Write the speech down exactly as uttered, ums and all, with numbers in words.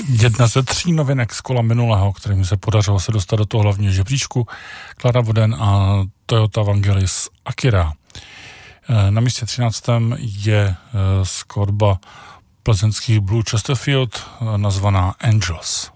Jedna ze tří novinek z kola minulého, kterým se podařilo se dostat do toho hlavního žebříčku, Klara Woden a Toyota Vangelis Akira. Na místě třináctém je skladba plzeňských Blue Chesterfield nazvaná Angels.